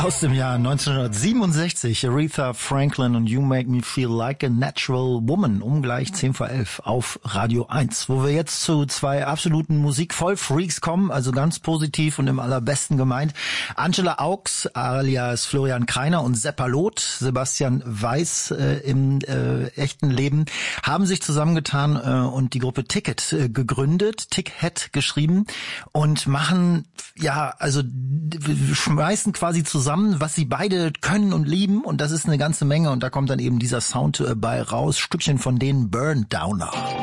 Aus dem Jahr 1967, Aretha Franklin und You Make Me Feel Like a Natural Woman, um gleich 10 vor 11 auf Radio 1, wo wir jetzt zu zwei absoluten Musikvollfreaks kommen, also ganz positiv und im allerbesten gemeint. Angela Aux alias Florian Kreiner und Seppalot, Sebastian Weiß im echten Leben, haben sich zusammengetan und die Gruppe Ticket gegründet, Ticket geschrieben und machen, schmeißen quasi zusammen, was sie beide können und lieben, und das ist eine ganze Menge, und da kommt dann eben dieser Sound bei raus, Stückchen von denen Burn Downer.